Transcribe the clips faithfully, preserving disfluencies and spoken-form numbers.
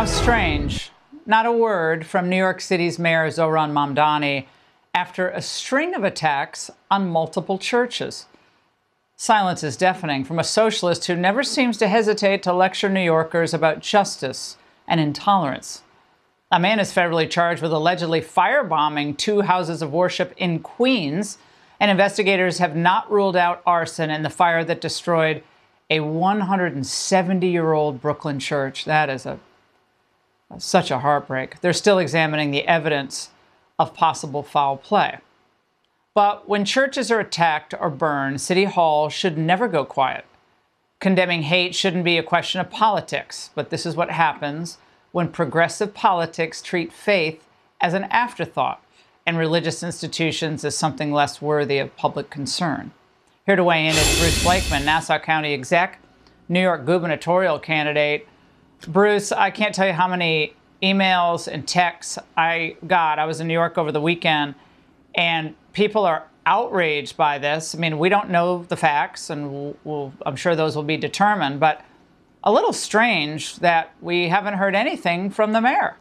How strange. Not a word from New York City's Mayor Zohran Mamdani after a string of attacks on multiple churches. Silence is deafening from a socialist who never seems to hesitate to lecture New Yorkers about justice and intolerance. A man is federally charged with allegedly firebombing two houses of worship in Queens, and investigators have not ruled out arson in the fire that destroyed a one hundred seventy-year-old Brooklyn church. That is a such a heartbreak. They're still examining the evidence of possible foul play. But when churches are attacked or burned, City Hall should never go quiet. Condemning hate shouldn't be a question of politics, but this is what happens when progressive politics treat faith as an afterthought and religious institutions as something less worthy of public concern. Here to weigh in is Bruce Blakeman, Nassau County exec, New York gubernatorial candidate. Bruce, I can't tell you how many emails and texts I got. I was in New York over the weekend, and people are outraged by this. I mean, we don't know the facts, and we'll, we'll, I'm sure those will be determined, but a little strange that we haven't heard anything from the mayor.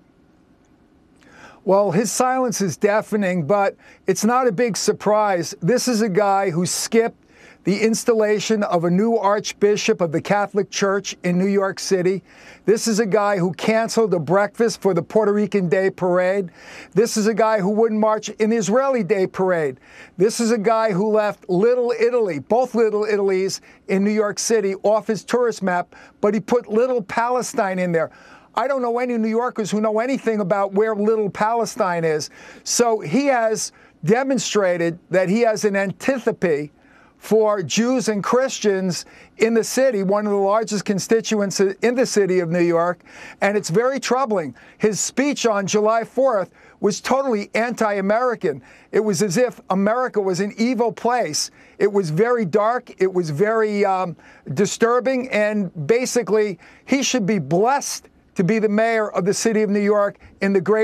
Well, his silence is deafening, but it's not a big surprise. This is a guy who skipped the installation of a new archbishop of the Catholic Church in New York City. This is a guy who canceled a breakfast for the Puerto Rican Day Parade. This is a guy who wouldn't march in the Israeli Day Parade. This is a guy who left Little Italy, both Little Italies in New York City, off his tourist map, but he put Little Palestine in there. I don't know any New Yorkers who know anything about where Little Palestine is. So he has demonstrated that he has an antipathy for Jews and Christians in the city, one of the largest constituents in the city of New York, and it's very troubling. His speech on July fourth was totally anti-American. It was as if America was an evil place. It was very dark, it was very um, disturbing, and basically he should be blessed to be the mayor of the city of New York in the great